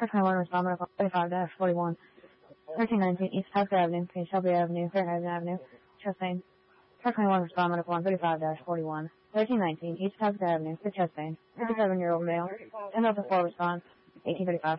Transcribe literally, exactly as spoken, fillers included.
Car twenty-one, respond medical thirty-five forty-one. thirteen nineteen East Tusker Avenue, Page Shelby Avenue, Fairhaven Avenue, Chastain. Car twenty-one, respond medical one thirty-five forty-one. thirteen nineteen East Tusker Avenue, fifty-seven year old male. ten oh four response, eighteen thirty-five.